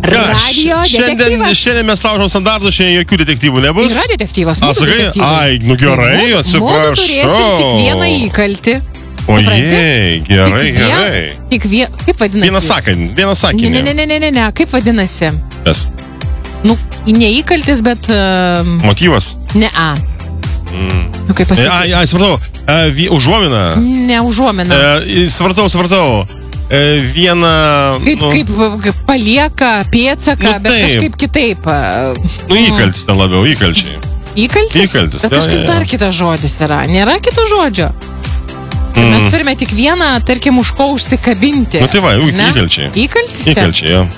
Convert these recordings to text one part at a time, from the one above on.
Radio detektyvas. Šiandien mes laužom standartus, šiandien jokių detektyvų nebus. Yra detektyvas, mūsų Sakai, detektyvai. ai, nu gerai, atsiprašau. Mūsų turėsim tik vieną įkaltį. Ojei, gerai. Kaip vadinasi? Vieną sakinį. Ne, kaip vadinasi? Kas? Nu, neįkaltis, bet... Motyvas? Ne, a. Nu, kaip pasakyti? Ai, supratau. Užuomina. Ne, užuomina. Supratau. Vieną... Kaip palieka pėdsaką, bet kažkaip kitaip. Nu, įkaltis ten labiau, įkalčiai. Įkaltis? Įkaltis, bet kažkaip dar kitas žodis yra. Nėra kito žodžio. Tai mes turime tik vieną, tarkim, už ko užsikabinti. Nu, tai va, įkalčiai. Įkaltis? Įkalčiai, jo.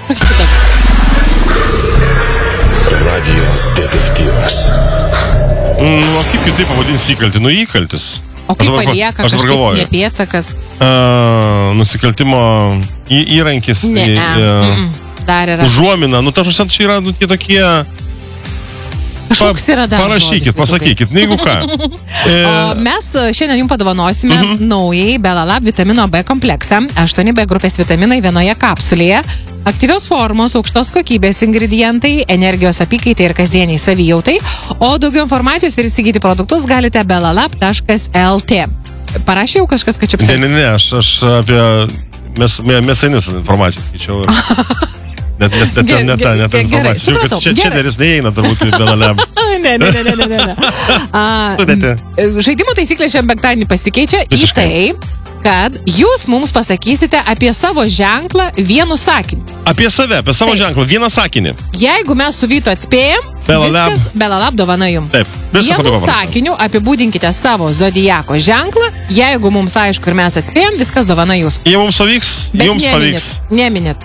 Radio detektyvas. O kaip kitaip pavadinsi įkaltį? Nu, įkaltis. O kaip palieka kažkaip nepėdsakas? Nusikaltimo įrankis. Ne, dar yra. Užuomina. Nu, tašas čia yra tie tokie... Kažkoks yra dar Parašykit, pasakykit, jeigu ką. Mes šiandien jums padovanosime naujai Belalab vitamino B kompleksą. 8B grupės vitaminai vienoje kapsulėje. Aktyvios formos, aukštos kokybės ingredientai, energijos apykaitai ir kasdieniai savijautai. O daugiau informacijos ir įsigyti produktus galite belalab.lt. Parašė jau kažkas, kad čia apsės? Ne, aš apie mėsainis informaciją skaičiau. Net ta informacija. Čia neris neįeina turbūt į Belalab. Ne. Žaidimų taisyklė šiandien penktadienį pasikeičia į tai, kad jūs mums pasakysite apie savo ženklą vienu sakiniu. Apie save, apie savo ženklą, vieną sakinį. Jeigu mes su Vytu atspėjam, viskas Belalab dovana jums. Taip, viskas vienu sakiniu apibūdinkite savo zodiako ženklą. Jeigu mums aišku ir mes atspėjam, viskas dovana jūs. Jei mums pavyks, jums pavyks. Neminit.